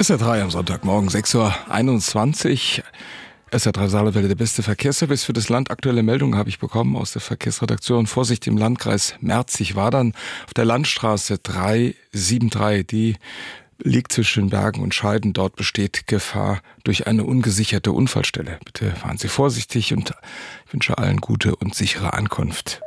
SR3 am Sonntagmorgen, 6:21 Uhr. SR3 Saarlandwelle, der beste Verkehrsservice für das Land. Aktuelle Meldungen habe ich bekommen aus der Verkehrsredaktion. Vorsicht im Landkreis Merzig-Wadern auf der Landstraße 373. Die liegt zwischen Bergen und Scheiden. Dort besteht Gefahr durch eine ungesicherte Unfallstelle. Bitte fahren Sie vorsichtig und ich wünsche allen gute und sichere Ankunft.